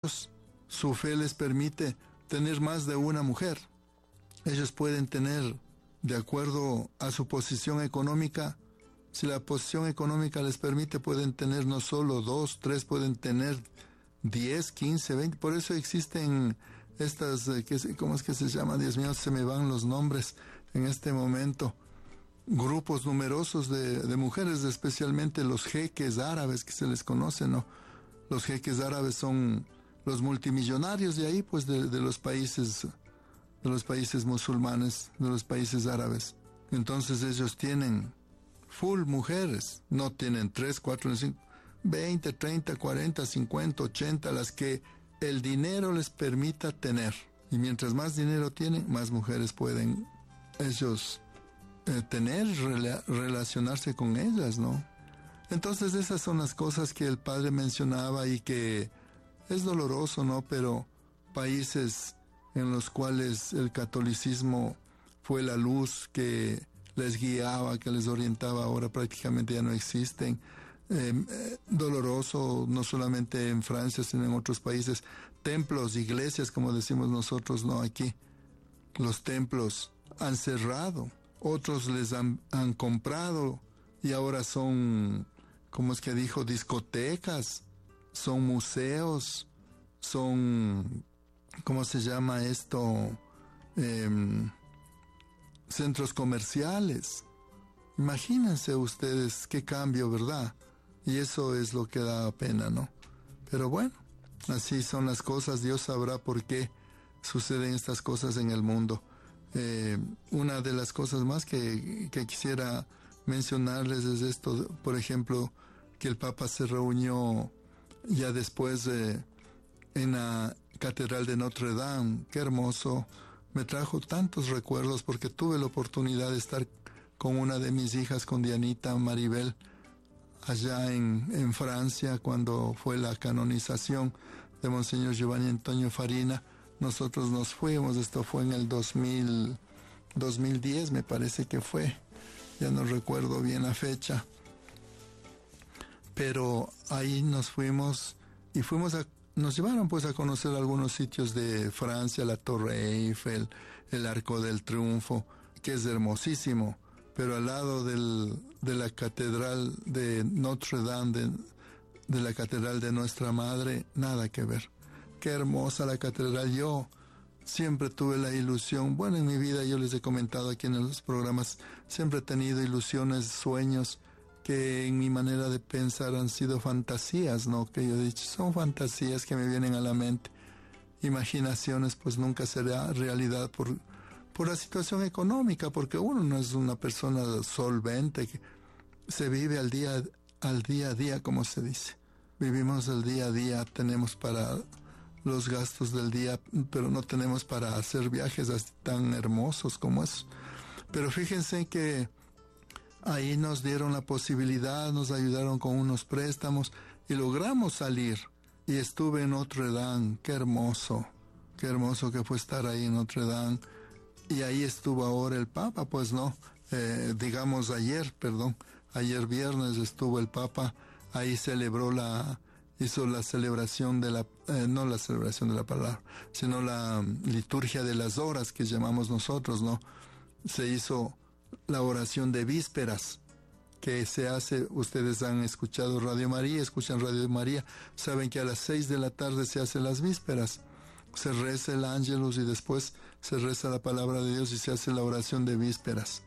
su fe les permite tener más de una mujer. Ellos pueden tener, de acuerdo a su posición económica, si la posición económica les permite, pueden tener no solo 2, 3, pueden tener 10, 15, 20. Por eso existen estas, ¿cómo es que se llama? Dios mío, se me van los nombres en este momento. Grupos numerosos de mujeres, especialmente los jeques árabes que se les conoce, ¿no? Los jeques árabes son los multimillonarios de ahí, pues de los países musulmanes, de los países árabes. Entonces ellos tienen full mujeres, no tienen 3, 4, 5, 20, 30, 40, 50, 80, las que el dinero les permita tener. Y mientras más dinero tienen, más mujeres pueden ellos tener, relacionarse con ellas, ¿no? Entonces esas son las cosas que el padre mencionaba y que es doloroso, ¿no? Pero países en los cuales el catolicismo fue la luz que les guiaba, que les orientaba, ahora prácticamente ya no existen. Doloroso, no solamente en Francia, sino en otros países. Templos, iglesias, como decimos nosotros, no aquí. Los templos han cerrado, otros les han comprado y ahora son, ¿cómo es que dijo? Discotecas, son museos, son, ¿cómo se llama esto? Centros comerciales. Imagínense ustedes qué cambio, ¿verdad? Y eso es lo que da pena, ¿no? Pero bueno, así son las cosas. Dios sabrá por qué suceden estas cosas en el mundo. Una de las cosas más que quisiera mencionarles es esto, por ejemplo, que el Papa se reunió ya después en la Catedral de Notre Dame. Qué hermoso. Me trajo tantos recuerdos porque tuve la oportunidad de estar con una de mis hijas, con Dianita Maribel, allá en Francia, cuando fue la canonización de Monseñor Giovanni Antonio Farina. Nosotros nos fuimos, esto fue en el 2010, me parece que fue, ya no recuerdo bien la fecha, pero ahí nos fuimos y nos llevaron pues a conocer algunos sitios de Francia, la Torre Eiffel, el Arco del Triunfo, que es hermosísimo, pero al lado de la Catedral de Notre Dame, de la Catedral de Nuestra Madre, nada que ver. Qué hermosa la catedral. Yo siempre tuve la ilusión, bueno, en mi vida yo les he comentado aquí en los programas, siempre he tenido ilusiones, sueños, que en mi manera de pensar han sido fantasías, ¿no? Que yo he dicho, son fantasías que me vienen a la mente. Imaginaciones, pues nunca será realidad por la situación económica, porque uno no es una persona solvente, que se vive al día a día, como se dice. Vivimos el día a día, tenemos para los gastos del día, pero no tenemos para hacer viajes así tan hermosos como eso. Pero fíjense que ahí nos dieron la posibilidad, nos ayudaron con unos préstamos y logramos salir. Y estuve en Notre Dame, qué hermoso que fue estar ahí en Notre Dame. Y ahí estuvo ahora el Papa, pues no, ayer viernes estuvo el Papa, ahí hizo la celebración no la celebración de la palabra, sino la liturgia de las horas que llamamos nosotros, ¿no? Se hizo la oración de vísperas, que se hace, ustedes han escuchado Radio María, escuchan Radio María, saben que a las 6 de la tarde se hacen las vísperas. Se reza el Ángelus y después se reza la palabra de Dios y se hace la oración de vísperas.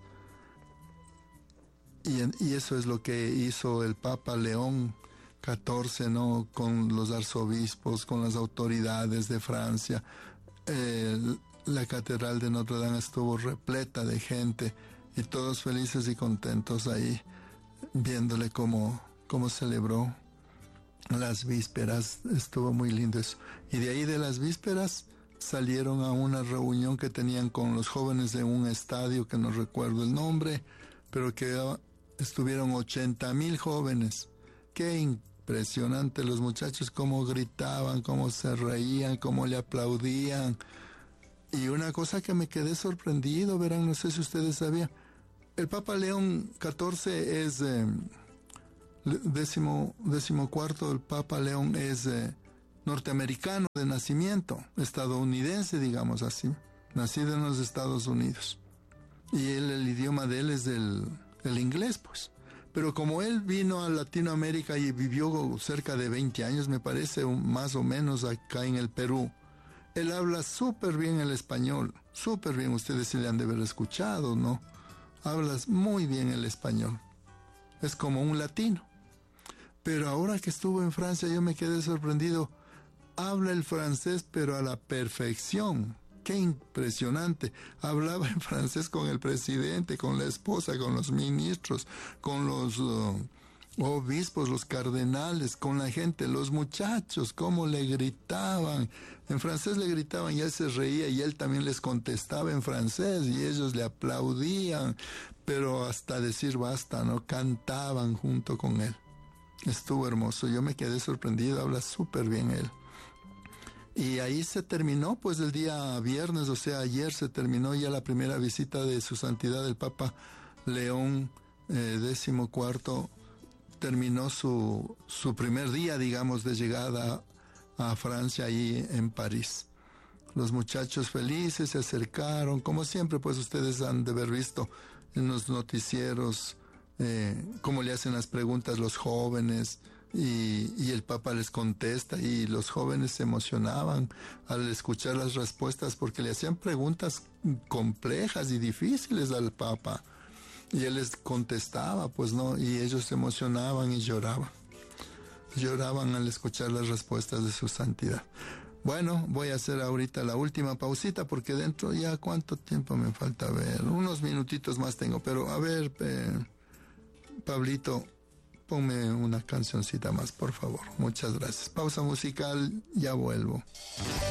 Y eso es lo que hizo el Papa León XIV, ¿no? Con los arzobispos, con las autoridades de Francia. La Catedral de Notre Dame estuvo repleta de gente y todos felices y contentos ahí, viéndole cómo celebró las vísperas. Estuvo muy lindo eso. Y de ahí de las vísperas salieron a una reunión que tenían con los jóvenes de un estadio que no recuerdo el nombre, pero que estuvieron 80,000 jóvenes. Qué impresionante, los muchachos cómo gritaban, cómo se reían, cómo le aplaudían. Y una cosa que me quedé sorprendido, verán, no sé si ustedes sabían, el Papa León XIV es decimocuarto, el Papa León es norteamericano de nacimiento, estadounidense, digamos así, nacido en los Estados Unidos. Y el idioma de él es el inglés, pues. Pero como él vino a Latinoamérica y vivió cerca de 20 años, me parece, más o menos acá en el Perú, él habla súper bien el español, súper bien. Ustedes sí le han de haber escuchado, ¿no? Hablas muy bien el español. Es como un latino. Pero ahora que estuvo en Francia yo me quedé sorprendido. Habla el francés pero a la perfección. ¡Qué impresionante! Hablaba en francés con el presidente, con la esposa, con los ministros, con los obispos, los cardenales, con la gente, los muchachos, cómo le gritaban. En francés le gritaban y él se reía y él también les contestaba en francés y ellos le aplaudían, pero hasta decir basta, ¿no? Cantaban junto con él. Estuvo hermoso, yo me quedé sorprendido, habla súper bien él. Y ahí se terminó, pues el día viernes, o sea, ayer se terminó ya la primera visita de su santidad el Papa León XIV. Terminó su primer día, digamos, de llegada a Francia, ahí en París. Los muchachos felices se acercaron, como siempre, pues ustedes han de haber visto en los noticieros cómo le hacen las preguntas los jóvenes, y el Papa les contesta, y los jóvenes se emocionaban al escuchar las respuestas porque le hacían preguntas complejas y difíciles al Papa y él les contestaba, pues no, y ellos se emocionaban y lloraban al escuchar las respuestas de su santidad. Bueno, voy a hacer ahorita la última pausita porque dentro ya cuánto tiempo me falta, a ver, unos minutitos más tengo, pero a ver, Pablito, ponme una cancioncita más, por favor. Muchas gracias. Pausa musical, ya vuelvo.